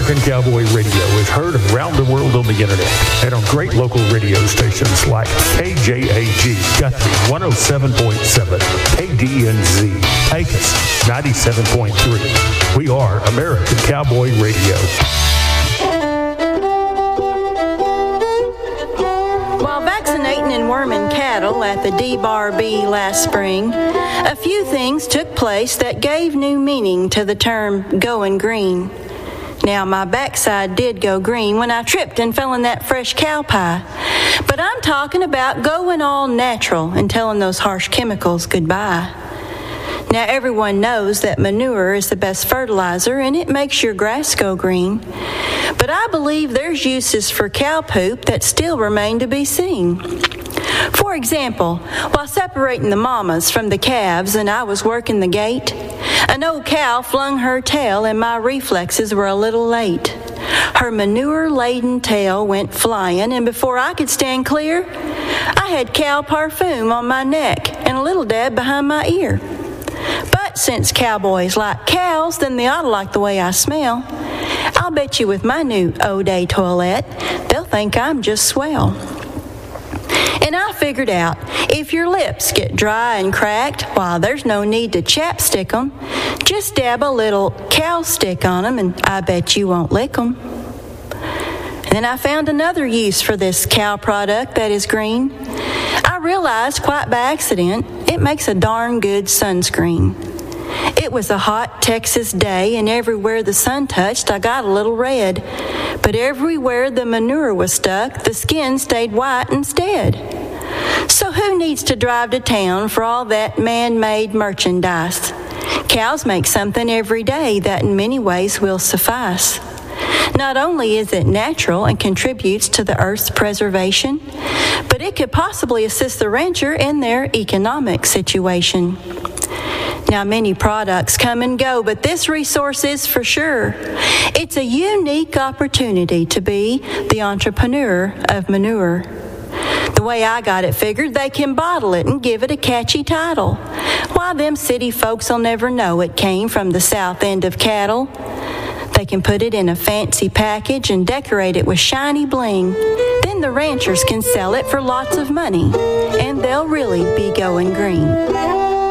American Cowboy Radio is heard around the world on the internet and on great local radio stations like KJAG Guthrie 107.7, KDNZ Pecos 97.3. We are American Cowboy Radio. While vaccinating and worming cattle at the DBARB last spring, a few things took place that gave new meaning to the term going green. Now, my backside did go green when I tripped and fell in that fresh cow pie. But I'm talking about going all natural and telling those harsh chemicals goodbye. Now, everyone knows that manure is the best fertilizer and it makes your grass go green. But I believe there's uses for cow poop that still remain to be seen. For example, while separating the mamas from the calves and I was working the gate, an old cow flung her tail and my reflexes were a little late. Her manure-laden tail went flying, and before I could stand clear, I had cow parfum on my neck and a little dab behind my ear. But since cowboys like cows, then they ought to like the way I smell. I'll bet you with my new O'Day toilette, they'll think I'm just swell. And I figured out, if your lips get dry and cracked, why, there's no need to chapstick them. Just dab a little cow stick on them, and I bet you won't lick them. Then I found another use for this cow product that is green. I realized, quite by accident, it makes a darn good sunscreen. It was a hot Texas day, and everywhere the sun touched, I got a little red. But everywhere the manure was stuck, the skin stayed white instead. So who needs to drive to town for all that man-made merchandise? Cows make something every day that in many ways will suffice. Not only is it natural and contributes to the earth's preservation, but it could possibly assist the rancher in their economic situation. Now, many products come and go, but this resource is for sure. It's a unique opportunity to be the entrepreneur of manure. The way I got it figured, they can bottle it and give it a catchy title. Why, them city folks will never know it came from the south end of cattle. They can put it in a fancy package and decorate it with shiny bling. Then the ranchers can sell it for lots of money, and they'll really be going green.